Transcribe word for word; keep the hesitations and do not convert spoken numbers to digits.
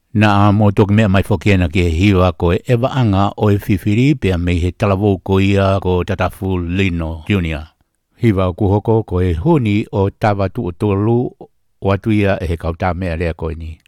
Na mo tok me mai foke na ke hiwa ko e eva anga o e fifiri pe me he talavo ko ia ko Tatafu Lino Junior Hiwa ku hoko ko e honi o tawa tu o tolu o atu ia e he kauta mea rea koe ni.